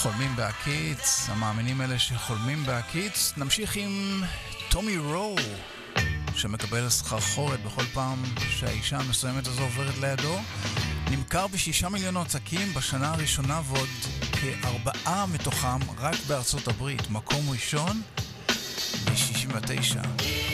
חולמים בהקיץ, המאמינים אלה שחולמים בהקיץ. נמשיך עם טומי רו, שמקבל סחרחורת בכל פעם שהאישה המסוימת הזו עוברת לידו. נמכר ב6 מיליון עותקים בשנה הראשונה, ועוד כ4 מתוכם רק בארצות הברית. מקום ראשון ב-69.